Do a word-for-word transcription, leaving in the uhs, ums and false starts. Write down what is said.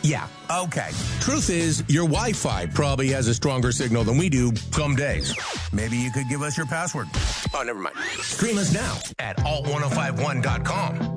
Yeah, okay. Truth is, your Wi-Fi probably has a stronger signal than we do some days. Maybe you could give us your password. Oh, never mind. Stream us now at alt ten fifty-one dot com.